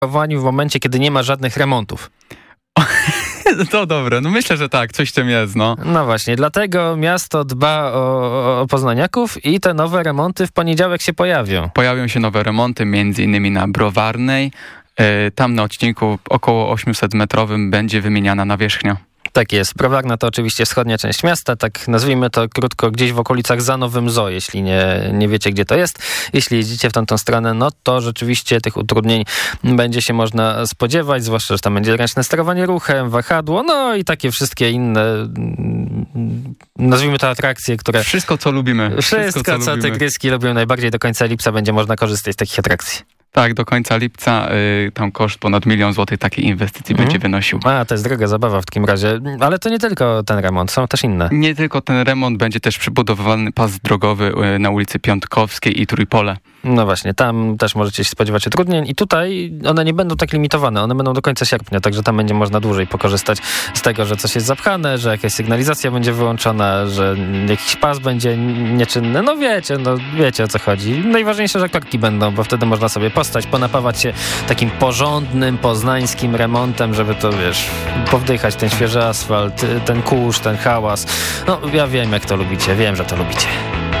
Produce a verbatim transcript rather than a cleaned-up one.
w momencie, kiedy nie ma żadnych remontów. To dobre, no myślę, że tak, coś w tym jest, no. No właśnie, dlatego miasto dba o, o poznaniaków i te nowe remonty w poniedziałek się pojawią. Pojawią się nowe remonty, między innymi na Browarnej. Tam na odcinku około ośmioset metrowym będzie wymieniana nawierzchnia. Tak jest. Browarna to oczywiście wschodnia część miasta, tak nazwijmy to krótko, gdzieś w okolicach za Nowym Zoo, jeśli nie, nie wiecie, gdzie to jest. Jeśli jedziecie w tamtą stronę, no to rzeczywiście tych utrudnień będzie się można spodziewać, zwłaszcza, że tam będzie ręczne sterowanie ruchem, wahadło, no i takie wszystkie inne, nazwijmy to atrakcje, które... Wszystko, co lubimy. Wszystko, Wszystko co, co lubimy. tygryski lubią najbardziej, do końca lipca będzie można korzystać z takich atrakcji. Tak, do końca lipca y, tam koszt ponad milion złotych takiej inwestycji mm. będzie wynosił. A, to jest droga zabawa w takim razie. Ale to nie tylko ten remont, są też inne. Nie tylko ten remont, będzie też przybudowany pas drogowy y, na ulicy Piątkowskiej i Trójpole. No właśnie, tam też możecie się spodziewać utrudnień i tutaj one nie będą tak limitowane, one będą do końca sierpnia, także tam będzie można dłużej pokorzystać z tego, że coś jest zapchane, że jakaś sygnalizacja będzie wyłączona, że jakiś pas będzie nieczynny. No wiecie, no wiecie o co chodzi. Najważniejsze, że korki będą, bo wtedy można sobie postać, ponapawać się takim porządnym, poznańskim remontem, żeby to, wiesz, powdychać ten świeży asfalt, ten kurz, ten hałas. No ja wiem, jak to lubicie, wiem, że to lubicie.